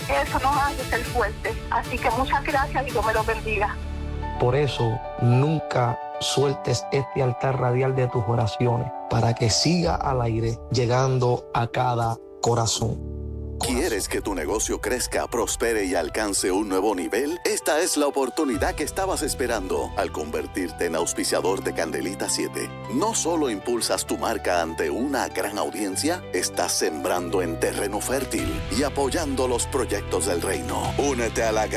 Eso nos hace ser fuertes. Así que muchas gracias y Dios me los bendiga. Por eso, nunca sueltes este altar radial de tus oraciones para que siga al aire llegando a cada corazón. ¿Quieres que tu negocio crezca, prospere y alcance un nuevo nivel? Esta es la oportunidad que estabas esperando al convertirte en auspiciador de Candelita 7. No solo impulsas tu marca ante una gran audiencia, estás sembrando en terreno fértil y apoyando los proyectos del reino. Únete a la